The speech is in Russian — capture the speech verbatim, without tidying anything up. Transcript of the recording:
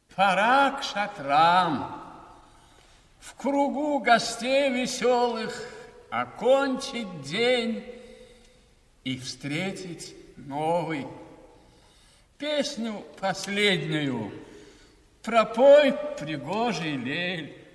Пора к шатрам, в кругу гостей веселых окончить день и встретить новый. Песню последнюю пропой, пригожий лель.